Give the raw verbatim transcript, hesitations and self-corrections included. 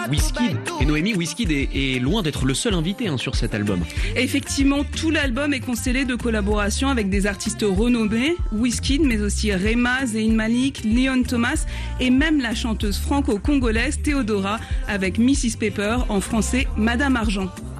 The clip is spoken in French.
Wizkid. Et Noémie, Wizkid est, est loin d'être le seul invité hein, sur cet album. Effectivement, tout l'album est constellé de collaborations avec des artistes renommés, Wizkid, mais aussi Rema, Zayn Malik, Leon Thomas et même la chanteuse franco-congolaise Théodora avec missus Pepper, en français Madame Argent.